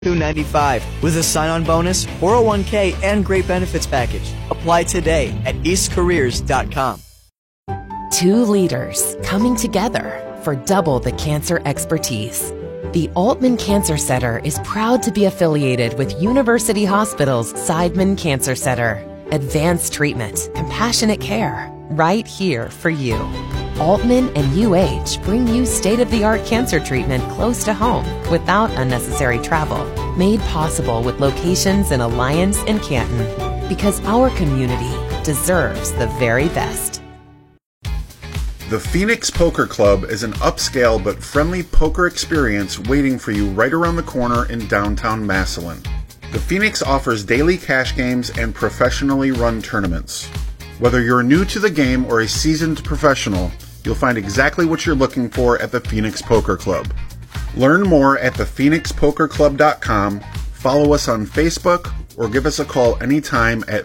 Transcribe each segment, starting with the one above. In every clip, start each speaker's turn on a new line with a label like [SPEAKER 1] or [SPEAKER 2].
[SPEAKER 1] $295 with a sign-on bonus, 401k, and great benefits package. Apply today at eastcareers.com.
[SPEAKER 2] Two leaders coming together for double the cancer expertise. The Altman Cancer Center is proud to be affiliated with University Hospital's Seidman Cancer Center. Advanced treatment, compassionate care, right here for you. Altman and UH bring you state-of-the-art cancer treatment close to home without unnecessary travel. Made possible with locations in Alliance and Canton. Because our community deserves the very best.
[SPEAKER 3] The Phoenix Poker Club is an upscale but friendly poker experience waiting for you right around the corner in downtown Massillon. The Phoenix offers daily cash games and professionally run tournaments. Whether you're new to the game or a seasoned professional, you'll find exactly what you're looking for at the Phoenix Poker Club. Learn more at thephoenixpokerclub.com, follow us on Facebook, or give us a call anytime at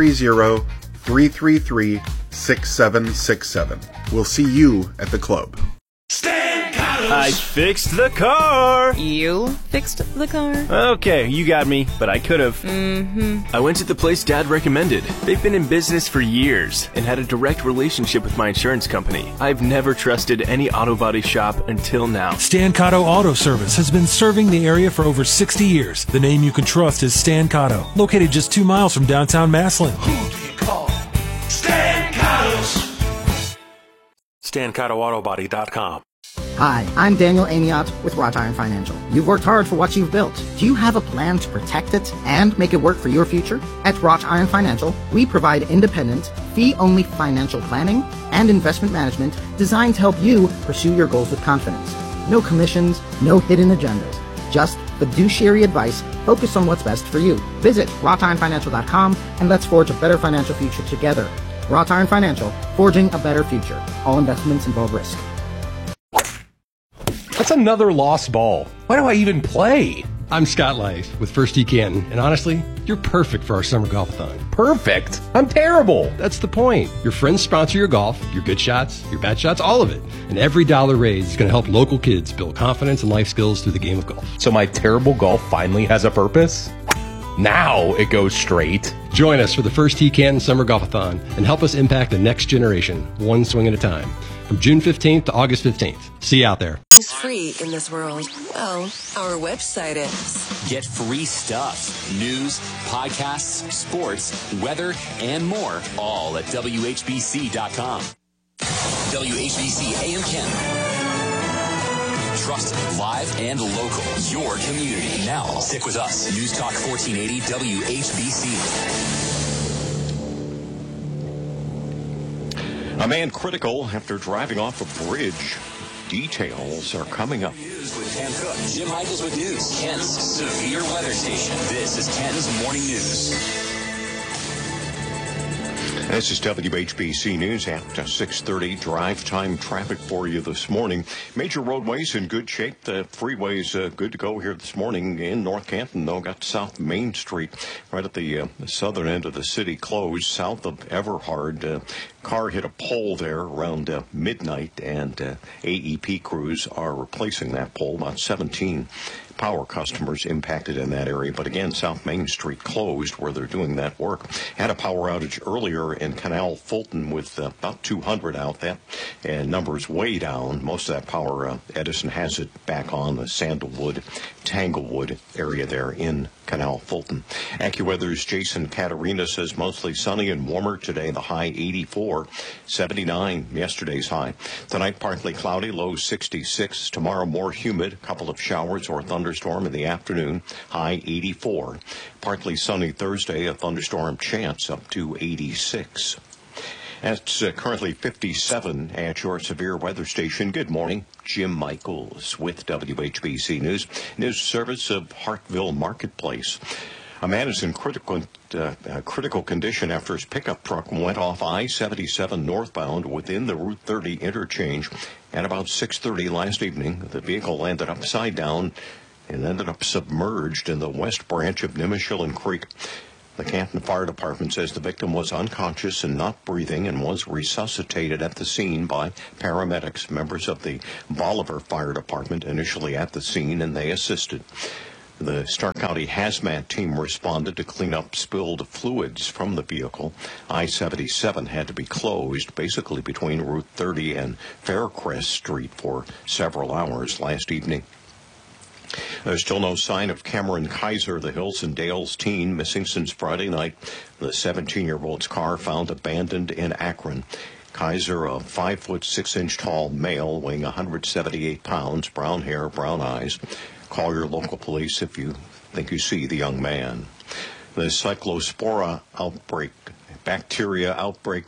[SPEAKER 3] 330-333-6767. We'll see you at the club.
[SPEAKER 4] I fixed the car!
[SPEAKER 2] You fixed the car?
[SPEAKER 4] Okay, you got me, but I could have. I went to the place Dad recommended. They've been in business for years and had a direct relationship with my insurance company. I've never trusted any auto body shop until now.
[SPEAKER 5] Stancato Auto Service has been serving the area for over 60 years. The name you can trust is Stancato, located just 2 miles from downtown Massillon.
[SPEAKER 6] Who do you call? Stancato's.
[SPEAKER 5] StancatoAutobody.com.
[SPEAKER 7] Hi, I'm Daniel Amiot with Wrought Iron Financial. You've worked hard for what you've built. Do you have a plan to protect it and make it work for your future? At Wrought Iron Financial, we provide independent, fee-only financial planning and investment management designed to help you pursue your goals with confidence. No commissions, no hidden agendas. Just fiduciary advice focused on what's best for you. Visit wroughtironfinancial.com and let's forge a better financial future together. Wrought Iron Financial, forging a better future. All investments involve risk.
[SPEAKER 8] That's another lost ball. Why do I even play?
[SPEAKER 9] I'm Scott Life with First Tee Canton, and honestly, you're perfect for our summer golf-a-thon.
[SPEAKER 8] Perfect? I'm terrible.
[SPEAKER 9] That's the point. Your friends sponsor your golf, your good shots, your bad shots, all of it. And every dollar raised is going to help local kids build confidence and life skills through the game of golf.
[SPEAKER 8] So my terrible golf finally has a purpose? Now it goes straight.
[SPEAKER 9] Join us for the First Tee Canton Summer Golf-a-thon and help us impact the next generation, one swing at a time. From June 15th to August 15th. See you out there.
[SPEAKER 10] Is free in this world. Well, our website is.
[SPEAKER 11] Get free stuff. News, podcasts, sports, weather, and more. All at WHBC.com. WHBC AM Canton. Trusted, live, and local. Your community. Now, stick with us. News Talk 1480 WHBC.
[SPEAKER 12] A man critical after driving off a bridge. Details are coming up.
[SPEAKER 11] News with Ken Cook. Jim Michaels with news. Ken's severe weather station. This is Ken's Morning News.
[SPEAKER 12] This is WHBC News after 6:30. Drive time traffic for you this morning. Major roadways in good shape. The freeway's good to go here this morning in North Canton, though. Got South Main Street right at the southern end of the city closed. South of Everhard, car hit a pole there around midnight, and AEP crews are replacing that pole. About 17 power customers impacted in that area. But again, South Main Street closed where they're doing that work. Had a power outage earlier in Canal Fulton with about 200 out there, and numbers way down. Most of that power, Edison has it back on the Sandalwood, Tanglewood area there in Canal Fulton. AccuWeather's Jason Caterina says mostly sunny and warmer today. The high 84, 79 yesterday's high. Tonight partly cloudy, low 66. Tomorrow more humid, a couple of showers or thunderstorm in the afternoon, high 84. Partly sunny Thursday, a thunderstorm chance up to 86. It's currently 57 at your severe weather station. Good morning. Jim Michaels with WHBC News. News service of Hartville Marketplace. A man is in critical condition after his pickup truck went off I-77 northbound within the Route 30 interchange at about 6:30 last evening. The vehicle landed upside down and ended up submerged in the west branch of Nimishillen Creek. The Canton Fire Department says the victim was unconscious and not breathing and was resuscitated at the scene by paramedics. Members of the Bolivar Fire Department initially at the scene, and they assisted. The Stark County hazmat team responded to clean up spilled fluids from the vehicle. I-77 had to be closed basically between Route 30 and Faircrest Street for several hours last evening. There's still no sign of Cameron Kaiser, the Hills and Dales teen, missing since Friday night. The 17-year-old's car found abandoned in Akron. Kaiser, a 5'6" tall male weighing 178 pounds, brown hair, brown eyes. Call your local police if you think you see the young man. The cyclospora bacteria outbreak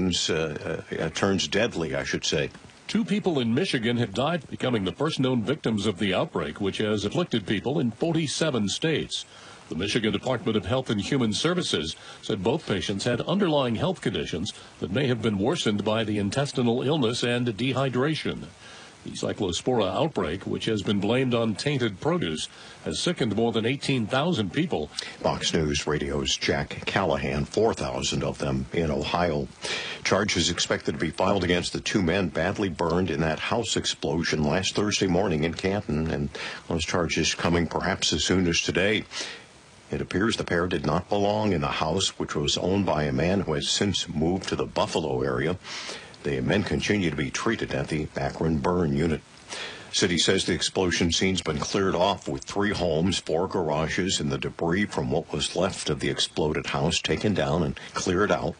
[SPEAKER 12] turns deadly, I should say.
[SPEAKER 13] 2 people in Michigan have died, becoming the first known victims of the outbreak, which has afflicted people in 47 states. The Michigan Department of Health and Human Services said both patients had underlying health conditions that may have been worsened by the intestinal illness and dehydration. The cyclospora outbreak, which has been blamed on tainted produce, has sickened more than 18,000 people.
[SPEAKER 12] Fox News Radio's Jack Callahan, 4,000 of them in Ohio. Charges expected to be filed against the 2 men badly burned in that house explosion last Thursday morning in Canton, and those charges coming perhaps as soon as today. It appears the pair did not belong in the house, which was owned by a man who has since moved to the Buffalo area. The men continue to be treated at the Akron Burn Unit. City says the explosion scene's been cleared off with 3 homes, 4 garages, and the debris from what was left of the exploded house taken down and cleared out.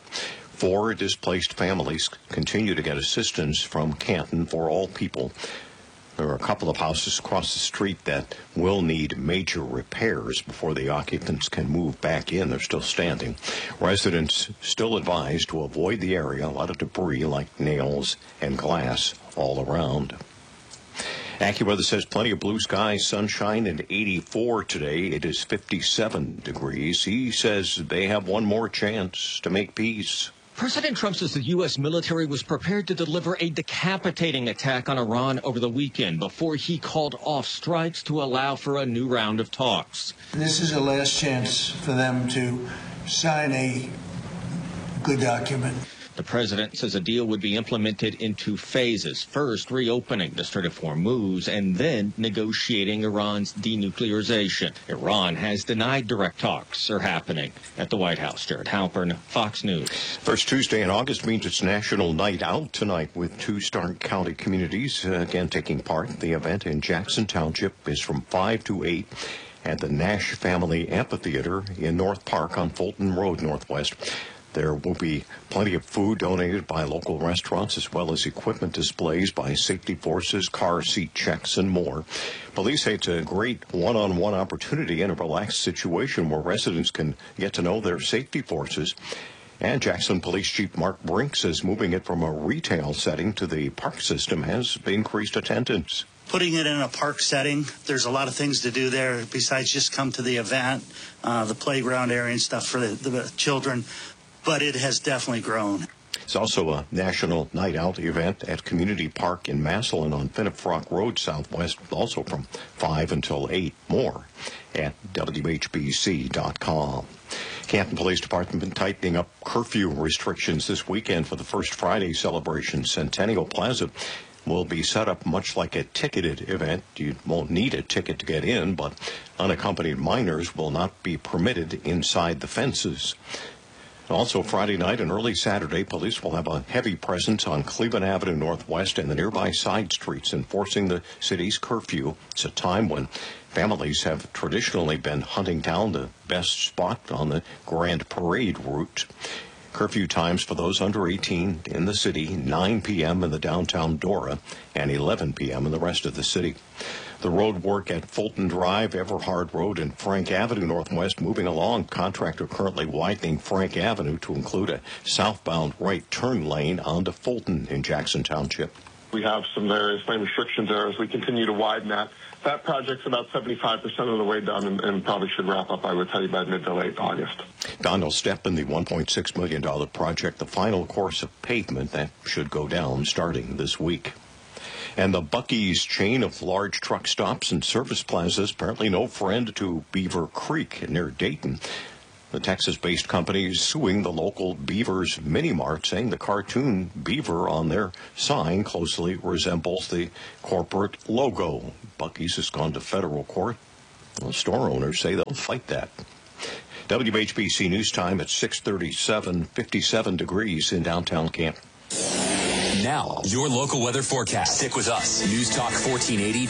[SPEAKER 12] 4 displaced families continue to get assistance from Canton for All People. There are a couple of houses across the street that will need major repairs before the occupants can move back in. They're still standing. Residents still advised to avoid the area. A lot of debris like nails and glass all around. AccuWeather says plenty of blue skies, sunshine, and 84 today. It is 57 degrees. He says they have one more chance to make peace.
[SPEAKER 14] President Trump says the U.S. military was prepared to deliver a decapitating attack on Iran over the weekend before he called off strikes to allow for a new round of talks.
[SPEAKER 15] This is a last chance for them to sign a good document.
[SPEAKER 14] The president says a deal would be implemented in 2 phases. First, reopening the Strait of Hormuz, and then negotiating Iran's denuclearization. Iran has denied direct talks are happening at the White House. Jared Halpern, Fox News.
[SPEAKER 12] First Tuesday in August means it's National Night Out tonight with 2 Stark County communities again taking part. The event in Jackson Township is from 5 to 8 at the Nash Family Amphitheater in North Park on Fulton Road, Northwest. There will be plenty of food donated by local restaurants, as well as equipment displays by safety forces, car seat checks, and more. Police say it's a great one-on-one opportunity in a relaxed situation where residents can get to know their safety forces. And Jackson Police Chief Mark Brink says moving it from a retail setting to the park system has increased attendance.
[SPEAKER 16] Putting it in a park setting, there's a lot of things to do there besides just come to the event, the playground area and stuff for the children. But it has definitely grown.
[SPEAKER 12] It's also a National Night Out event at Community Park in Massillon on Finnefrock Road Southwest, also from 5 until 8. More at WHBC.com. Canton Police Department been tightening up curfew restrictions this weekend for the First Friday celebration. Centennial Plaza will be set up much like a ticketed event. You won't need a ticket to get in, but unaccompanied minors will not be permitted inside the fences. Also, Friday night and early Saturday, police will have a heavy presence on Cleveland Avenue Northwest and the nearby side streets, enforcing the city's curfew. It's a time when families have traditionally been hunting down the best spot on the Grand Parade route. Curfew times for those under 18 in the city, 9 p.m. in the downtown Dora and 11 p.m. in the rest of the city. The road work at Fulton Drive, Everhard Road, and Frank Avenue Northwest moving along. Contractor currently widening Frank Avenue to include a southbound right turn lane onto Fulton in Jackson Township.
[SPEAKER 17] We have some various lane restrictions there as we continue to widen that. That project's about 75% of the way done and probably should wrap up, I would tell you, by mid to late August.
[SPEAKER 12] Don will step in the $1.6 million project, the final course of pavement that should go down starting this week. And the Buc-ee's chain of large truck stops and service plazas apparently no friend to Beaver Creek near Dayton. The Texas-based company is suing the local Beaver's Mini Mart, saying the cartoon beaver on their sign closely resembles the corporate logo. Buc-ee's has gone to federal court. Well, store owners say they'll fight that. WHBC News Time at 6:37, 57 degrees in downtown Canton.
[SPEAKER 11] Now, your local weather forecast. Stick with us. News Talk 1480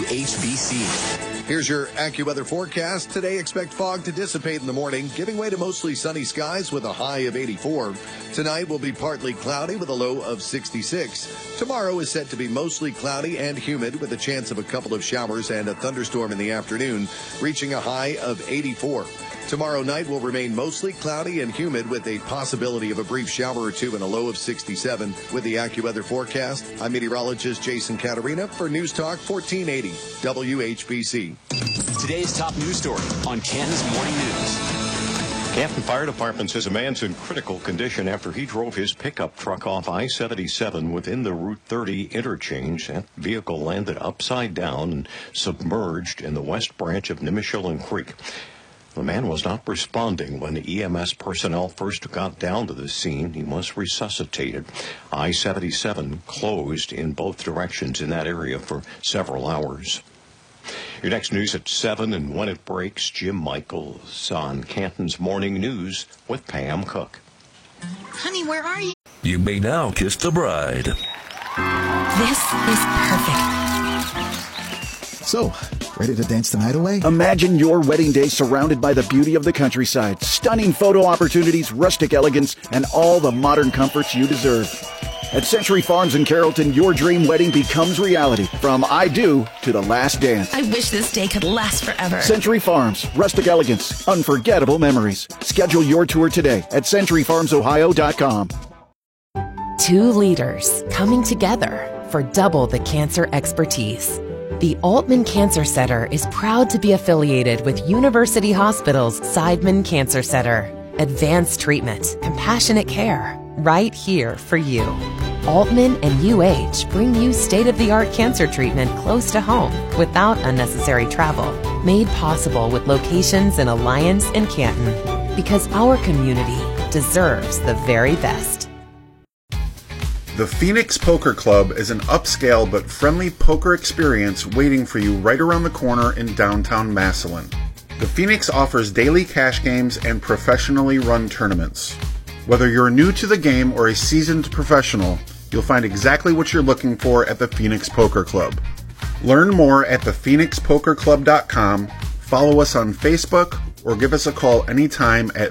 [SPEAKER 11] WHBC.
[SPEAKER 18] Here's your AccuWeather forecast. Today, expect fog to dissipate in the morning, giving way to mostly sunny skies with a high of 84. Tonight will be partly cloudy with a low of 66. Tomorrow is set to be mostly cloudy and humid with a chance of a couple of showers and a thunderstorm in the afternoon, reaching a high of 84. Tomorrow night will remain mostly cloudy and humid with a possibility of a brief shower or two and a low of 67. With the AccuWeather forecast, I'm meteorologist Jason Caterina for News Talk 1480 WHBC.
[SPEAKER 11] Today's top news story on Canton's Morning News.
[SPEAKER 12] Canton Fire Department says a man's in critical condition after he drove his pickup truck off I-77 within the Route 30 interchange. That vehicle landed upside down and submerged in the west branch of Nimishillen Creek. The man was not responding when the EMS personnel first got down to the scene. He was resuscitated. I-77 closed in both directions in that area for several hours. Your next news at 7, and when it breaks, Jim Michaels on Canton's Morning News with Pam Cook.
[SPEAKER 19] Honey, where are you?
[SPEAKER 6] You may now kiss the bride.
[SPEAKER 19] This is perfect.
[SPEAKER 20] So, ready to dance the night away? Imagine your wedding day surrounded by the beauty of the countryside, stunning photo opportunities, rustic elegance, and all the modern comforts you deserve. At Century Farms in Carrollton, your dream wedding becomes reality. From I do to the last dance.
[SPEAKER 19] I wish this day could last forever.
[SPEAKER 20] Century Farms, rustic elegance, unforgettable memories. Schedule your tour today at centuryfarmsohio.com.
[SPEAKER 2] Two leaders coming together for double the cancer expertise. The Altman Cancer Center is proud to be affiliated with University Hospital's Seidman Cancer Center. Advanced treatment, compassionate care, right here for you. Altman and UH bring you state-of-the-art cancer treatment close to home without unnecessary travel. Made possible with locations in Alliance and Canton. Because our community deserves the very best.
[SPEAKER 3] The Phoenix Poker Club is an upscale but friendly poker experience waiting for you right around the corner in downtown Massillon. The Phoenix offers daily cash games and professionally run tournaments. Whether you're new to the game or a seasoned professional, you'll find exactly what you're looking for at the Phoenix Poker Club. Learn more at thephoenixpokerclub.com, follow us on Facebook, or give us a call anytime at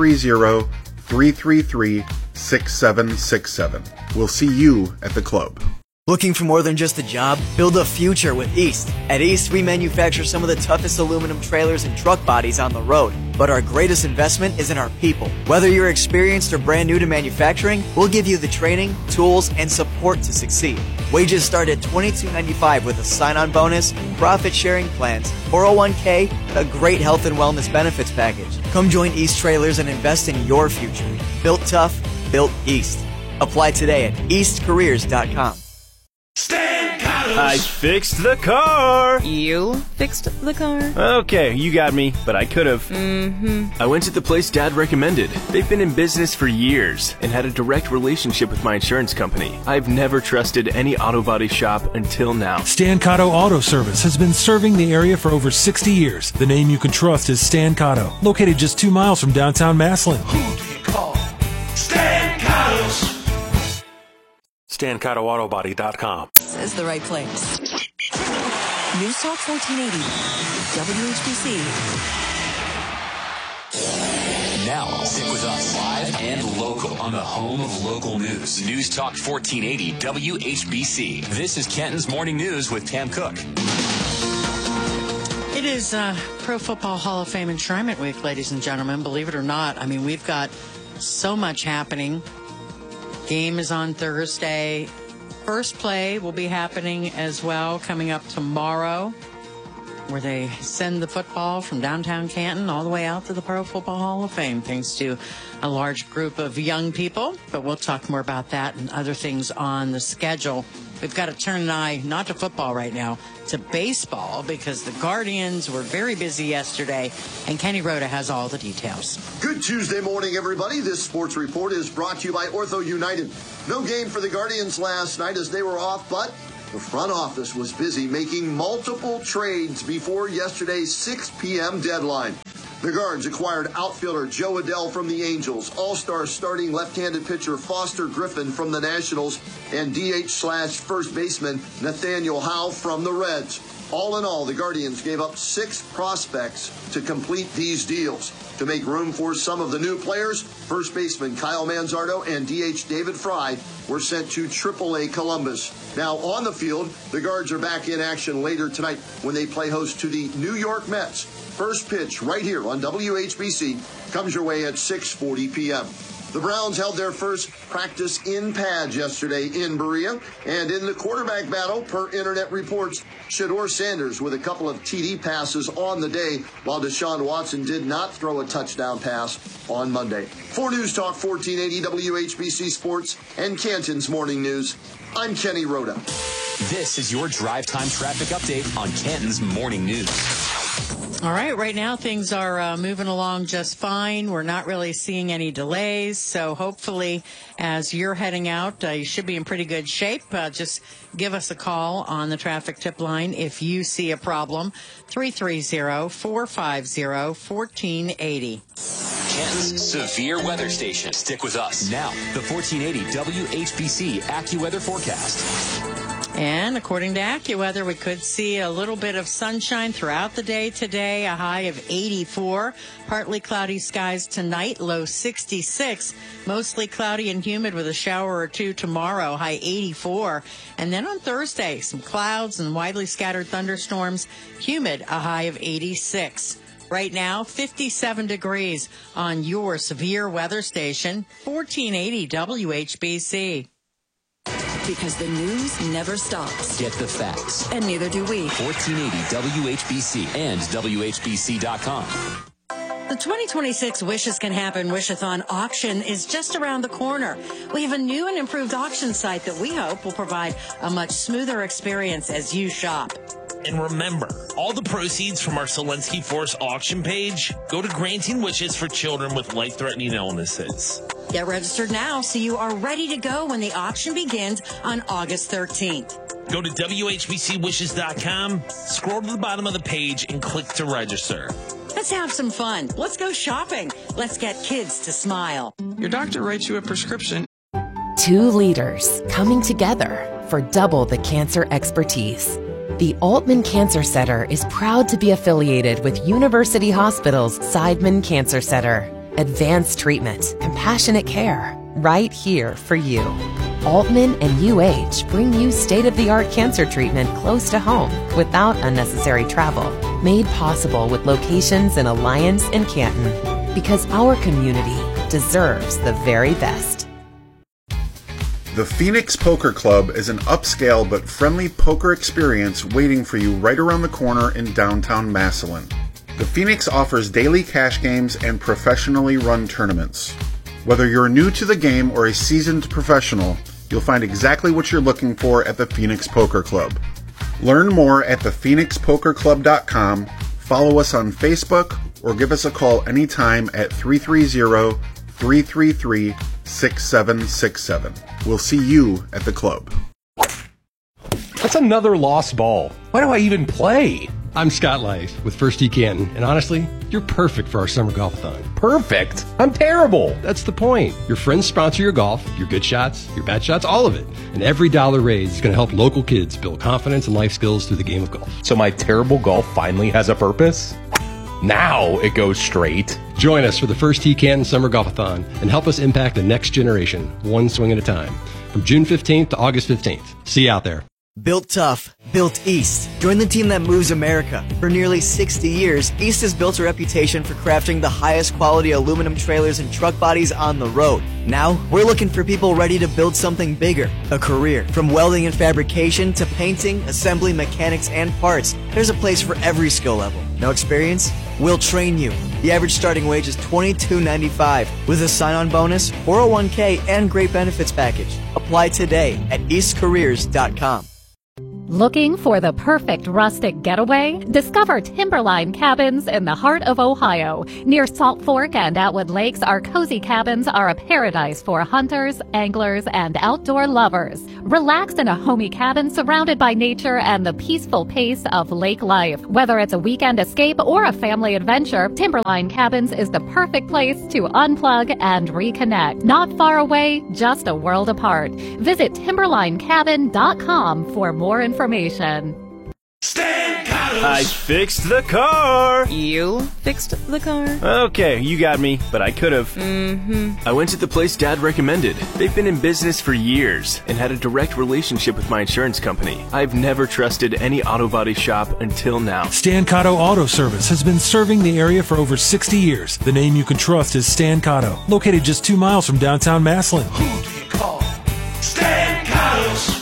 [SPEAKER 3] 330-333-6767. We'll see you at the club.
[SPEAKER 1] Looking for more than just a job? Build a future with East. At East, we manufacture some of the toughest aluminum trailers and truck bodies on the road. But our greatest investment is in our people. Whether you're experienced or brand new to manufacturing, we'll give you the training, tools, and support to succeed. Wages start at $22.95 with a sign-on bonus, profit-sharing plans, 401k, and a great health and wellness benefits package. Come join East Trailers and invest in your future. Built tough, built East. Apply today at eastcareers.com.
[SPEAKER 4] I fixed the car.
[SPEAKER 21] You fixed the car?
[SPEAKER 4] Okay, you got me, but I could have. I went to the place Dad recommended. They've been in business for years and had a direct relationship with my insurance company. I've never trusted any auto body shop until now.
[SPEAKER 5] Stancato Auto Service has been serving the area for over 60 years. The name you can trust is Stancato, located just 2 miles from downtown Massillon.
[SPEAKER 6] Who do you call? Stancato's.
[SPEAKER 5] StancatoAutobody.com
[SPEAKER 10] is the right place. News Talk 1480, WHBC.
[SPEAKER 11] Now, stick with us live and local on the home of local news. News Talk 1480 WHBC. This is Canton's Morning News with Pam Cook.
[SPEAKER 21] It is Pro Football Hall of Fame Enshrinement Week, ladies and gentlemen. Believe it or not, I mean, we've got so much happening. Game is on Thursday. First play will be happening as well coming up tomorrow, where they send the football from downtown Canton all the way out to the Pro Football Hall of Fame, thanks to a large group of young people. But we'll talk more about that and other things on the schedule. We've got to turn an eye, not to football right now, to baseball, because the Guardians were very busy yesterday, and Kenny Rhoda has all the details.
[SPEAKER 22] Good Tuesday morning, everybody. This sports report is brought to you by Ortho United. No game for the Guardians last night as they were off, but The front office was busy making multiple trades before yesterday's 6 p.m. deadline. The Guards acquired outfielder Joe Adell from the Angels, All-Star starting left-handed pitcher Foster Griffin from the Nationals, and DH/first baseman Nathaniel Howe from the Reds. All in all, the Guardians gave up 6 prospects to complete these deals. To make room for some of the new players, first baseman Kyle Manzardo and DH David Fry were sent to AAA Columbus. Now on the field, the Guards are back in action later tonight when they play host to the New York Mets. First pitch right here on WHBC comes your way at 6:40 p.m. The Browns held their first practice in pads yesterday in Berea, and in the quarterback battle, per internet reports, Shedeur Sanders with a couple of TD passes on the day, while Deshaun Watson did not throw a touchdown pass on Monday. For News Talk 1480 WHBC Sports and Canton's Morning News, I'm Kenny Rhoda.
[SPEAKER 11] This is your drive time traffic update on Canton's Morning News.
[SPEAKER 21] All right now things are moving along just fine. We're not really seeing any delays, so hopefully as you're heading out, you should be in pretty good shape. Just give us a call on the traffic tip line if you see a problem, 330-450-1480.
[SPEAKER 11] Canton's severe weather station. Stick with us. Now, the 1480 WHBC AccuWeather forecast.
[SPEAKER 21] And according to AccuWeather, we could see a little bit of sunshine throughout the day today, a high of 84. Partly cloudy skies tonight, low 66. Mostly cloudy and humid with a shower or two tomorrow, high 84. And then on Thursday, some clouds and widely scattered thunderstorms, humid, a high of 86. Right now, 57 degrees on your severe weather station, 1480 WHBC.
[SPEAKER 10] Because the news never stops.
[SPEAKER 11] Get the facts.
[SPEAKER 10] And neither do we.
[SPEAKER 11] 1480 WHBC and WHBC.com.
[SPEAKER 21] The 2026 Wishes Can Happen Wishathon auction is just around the corner. We have a new and improved auction site that we hope will provide a much smoother experience as you shop.
[SPEAKER 7] And remember, all the proceeds from our Zelensky Force auction page go to granting wishes for children with life-threatening illnesses.
[SPEAKER 21] Get registered now so you are ready to go when the auction begins on August 13th.
[SPEAKER 7] Go to WHBCwishes.com, scroll to the bottom of the page, and click to register.
[SPEAKER 21] Let's have some fun. Let's go shopping. Let's get kids to smile.
[SPEAKER 8] Your doctor writes you a prescription.
[SPEAKER 2] 2 leaders coming together for double the cancer expertise. The Altman Cancer Center is proud to be affiliated with University Hospital's Seidman Cancer Center. Advanced treatment, compassionate care, right here for you. Altman and UH bring you state-of-the-art cancer treatment close to home without unnecessary travel. Made possible with locations in Alliance and Canton. Because our community deserves the very best.
[SPEAKER 3] The Phoenix Poker Club is an upscale but friendly poker experience waiting for you right around the corner in downtown Massillon. The Phoenix offers daily cash games and professionally run tournaments. Whether you're new to the game or a seasoned professional, you'll find exactly what you're looking for at the Phoenix Poker Club. Learn more at thephoenixpokerclub.com, follow us on Facebook, or give us a call anytime at 330-333-6767. We'll see you at the club.
[SPEAKER 9] That's another lost ball. Why do I even play? I'm Scott Life with First Tee Canton, and honestly, you're perfect for our summer golf-a-thon.
[SPEAKER 23] Perfect? I'm terrible.
[SPEAKER 9] That's the point. Your friends sponsor your golf, your good shots, your bad shots, all of it. And every dollar raised is going to help local kids build confidence and life skills through the game of golf.
[SPEAKER 23] So my terrible golf finally has a purpose? Now it goes straight.
[SPEAKER 9] Join us for the First Tee Canton Summer Golf-a-thon and help us impact the next generation, one swing at a time. From June 15th to August 15th. See you out there.
[SPEAKER 1] Built tough, built East. Join the team that moves America. For nearly 60 years, East has built a reputation for crafting the highest quality aluminum trailers and truck bodies on the road. Now, we're looking for people ready to build something bigger, a career. From welding and fabrication to painting, assembly, mechanics, and parts, there's a place for every skill level. No experience? We'll train you. The average starting wage is $22.95 with a sign-on bonus, 401k, and great benefits package. Apply today at eastcareers.com.
[SPEAKER 13] Looking for the perfect rustic getaway? Discover Timberline Cabins in the heart of Ohio. Near Salt Fork and Atwood Lakes, our cozy cabins are a paradise for hunters, anglers, and outdoor lovers. Relax in a homey cabin surrounded by nature and the peaceful pace of lake life. Whether it's a weekend escape or a family adventure, Timberline Cabins is the perfect place to unplug and reconnect. Not far away, just a world apart. Visit timberlinecabin.com for more information.
[SPEAKER 4] I fixed the car.
[SPEAKER 14] You fixed the car?
[SPEAKER 4] Okay, you got me, but I could have. I went to the place Dad recommended. They've been in business for years and had a direct relationship with my insurance company. I've never trusted any auto body shop until now.
[SPEAKER 5] Stan Cotto Auto Service has been serving the area for over 60 years. The name you can trust is Stan Cotto, located just 2 miles from downtown Massillon.
[SPEAKER 6] Who do you call? Stan Cotto's.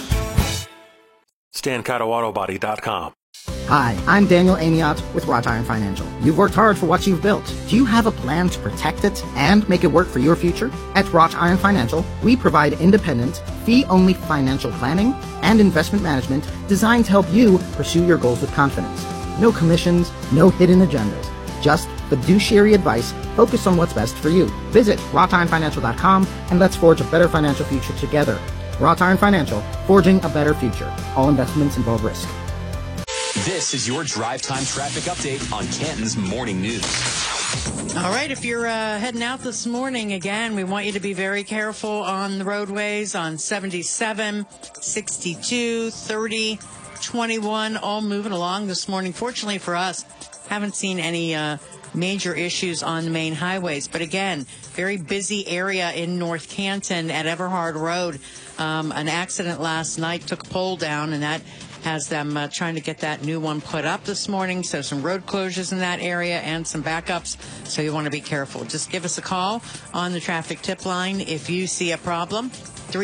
[SPEAKER 15] StanCottoAutobody.com.
[SPEAKER 24] Hi, I'm Daniel Amiot with Wrought Iron Financial. You've worked hard for what you've built. Do you have a plan to protect it and make it work for your future? At Wrought Iron Financial, we provide independent, fee-only financial planning and investment management designed to help you pursue your goals with confidence. No commissions, no hidden agendas. Just fiduciary advice focused on what's best for you. Visit wroughtironfinancial.com and let's forge a better financial future together. Wrought Iron Financial, forging a better future. All investments involve risk.
[SPEAKER 11] This is your Drive Time traffic update on Canton's Morning News.
[SPEAKER 21] All right, if you're heading out this morning, again, we want you to be very careful on the roadways on 77, 62, 30, 21, all moving along this morning. Fortunately for us, haven't seen any major issues on the main highways. But again, very busy area in North Canton at Everhard Road. An accident last night took a pole down, and that has them trying to get that new one put up this morning. So some road closures in that area and some backups. So you want to be careful. Just give us a call on the traffic tip line if you see a problem.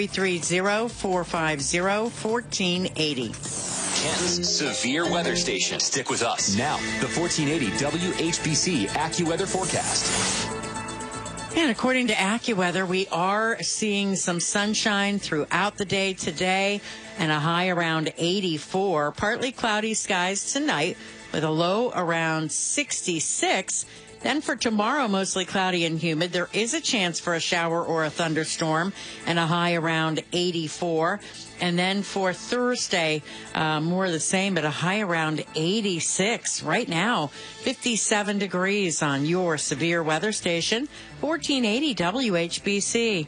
[SPEAKER 21] 330-450-1480.
[SPEAKER 11] Canton's severe weather station. Stick with us. Now, the 1480 WHBC AccuWeather forecast.
[SPEAKER 21] And according to AccuWeather, we are seeing some sunshine throughout the day today and a high around 84. Partly cloudy skies tonight with a low around 66. Then for tomorrow, mostly cloudy and humid. There is a chance for a shower or a thunderstorm and a high around 84. And then for Thursday, more of the same, but a high around 86. Right now, 57 degrees on your severe weather station, 1480 WHBC.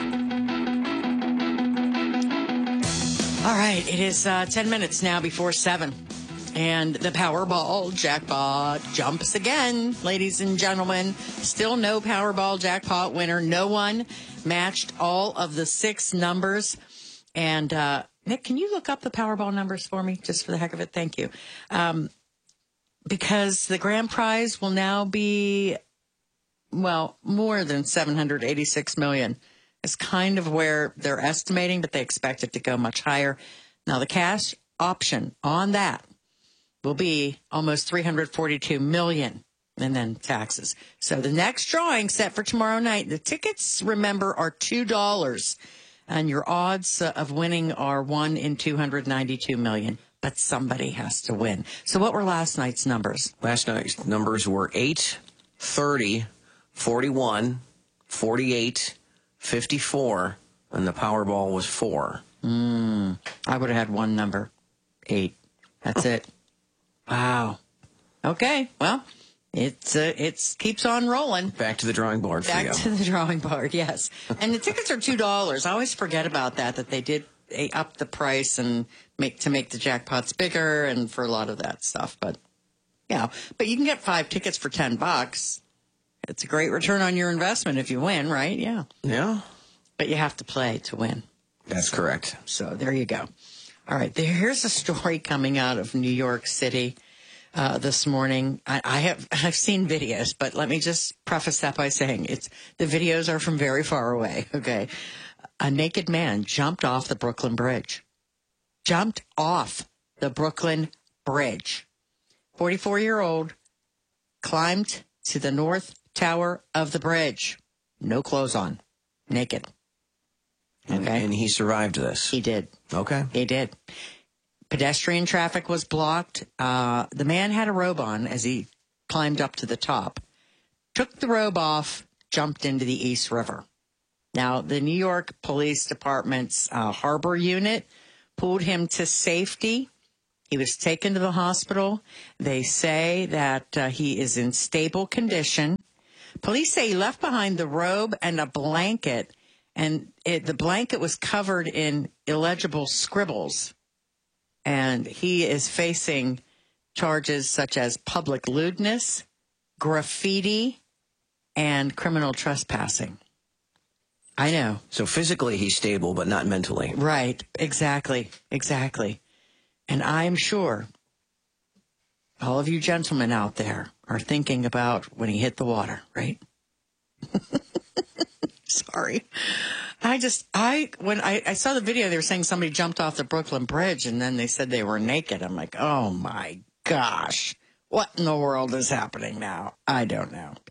[SPEAKER 21] All right, it is 10 minutes now before 7. And the Powerball jackpot jumps again, ladies and gentlemen. Still no Powerball jackpot winner. No one matched all of the 6 numbers. And, Nick, can you look up the Powerball numbers for me, just for the heck of it? Thank you. Because the grand prize will now be, well, more than $786 million. It's kind of where they're estimating, but they expect it to go much higher. Now, the cash option on that will be almost $342 million, and then taxes. So the next drawing set for tomorrow night, the tickets, remember, are $2. And your odds of winning are 1 in 292 million. But somebody has to win. So what were last night's numbers?
[SPEAKER 25] Last night's numbers were 8, 30, 41, 48, 54, and the Powerball was 4.
[SPEAKER 21] I would have had one number. 8. That's it. Wow. Okay. Well, it's keeps on rolling.
[SPEAKER 25] Back to the drawing board for you.
[SPEAKER 21] Back to the drawing board, yes. And the tickets are $2. I always forget about that they did up the price and make the jackpots bigger and for a lot of that stuff. But, yeah. But you can get 5 tickets for $10. It's a great return on your investment if you win, right? Yeah.
[SPEAKER 25] Yeah.
[SPEAKER 21] But you have to play to win.
[SPEAKER 25] That's correct.
[SPEAKER 21] So there you go. All right. Here's a story coming out of New York City. This morning, I've seen videos, but let me just preface that by saying the videos are from very far away. Okay, a naked man jumped off the Brooklyn Bridge. 44-year-old climbed to the north tower of the bridge, no clothes on, naked.
[SPEAKER 25] Okay, and he survived this.
[SPEAKER 21] He did.
[SPEAKER 25] Okay,
[SPEAKER 21] he did. Pedestrian traffic was blocked. The man had a robe on as he climbed up to the top, took the robe off, jumped into the East River. Now, the New York Police Department's harbor unit pulled him to safety. He was taken to the hospital. They say that he is in stable condition. Police say he left behind the robe and a blanket, and the blanket was covered in illegible scribbles. And he is facing charges such as public lewdness, graffiti, and criminal trespassing. I know.
[SPEAKER 25] So physically he's stable, but not mentally.
[SPEAKER 21] Right. Exactly. And I'm sure all of you gentlemen out there are thinking about when he hit the water, right? Sorry. When I saw the video, they were saying somebody jumped off the Brooklyn Bridge and then they said they were naked. I'm like, oh my gosh, what in the world is happening now? I don't know.